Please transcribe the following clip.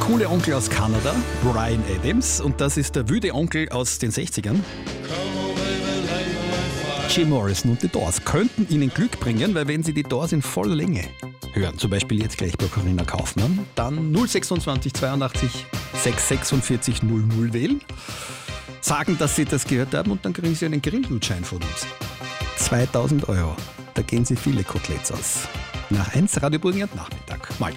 coole Onkel aus Kanada, Bryan Adams, und das ist der wüde Onkel aus den 60ern. Jim Morrison und die Doors könnten Ihnen Glück bringen, weil wenn Sie die Doors in voller Länge hören, zum Beispiel jetzt gleich bei Corinna Kaufmann, dann 026 82 646 00 wählen, sagen, dass Sie das gehört haben und dann kriegen Sie einen Grillgutschein von uns. 2000 €, da gehen Sie viele Koteletts aus. Nach 1 Radio Burgenland Nachmittag. Mal